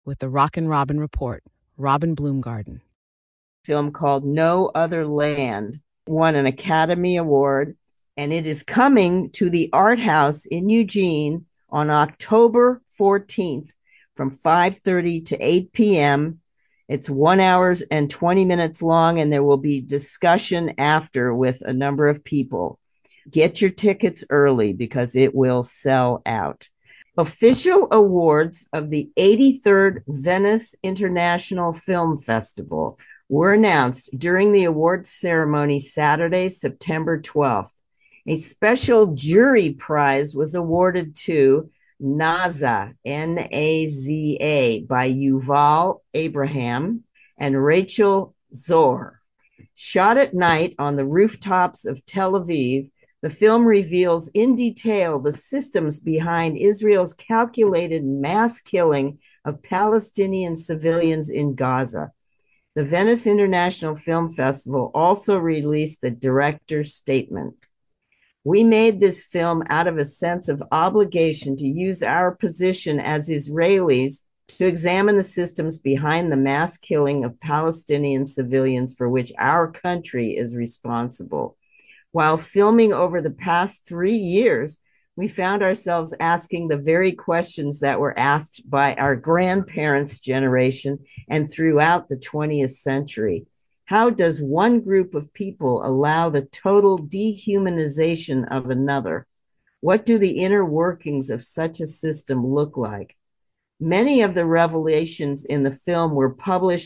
with the Rockin' Robin Report. Robin Bloomgarden. Film called No Other Land won an Academy Award, and it is coming to the Art House in Eugene on October 14th from 5:30 to 8 p.m. It's 1 hour and 20 minutes long, and there will be discussion after with a number of people. Get your tickets early because it will sell out. Official awards of the 83rd Venice International Film Festival were announced during the awards ceremony Saturday, September 12th. A special jury prize was awarded to Naza, N-A-Z-A, by Yuval Abraham and Rachel Zohar. Shot at night on the rooftops of Tel Aviv, the film reveals in detail the systems behind Israel's calculated mass killing of Palestinian civilians in Gaza. The Venice International Film Festival also released the director's statement. We made this film out of a sense of obligation to use our position as Israelis to examine the systems behind the mass killing of Palestinian civilians for which our country is responsible. While filming over the past 3 years, we found ourselves asking the very questions that were asked by our grandparents' generation and throughout the 20th century. How does one group of people allow the total dehumanization of another? What do the inner workings of such a system look like? Many of the revelations in the film were published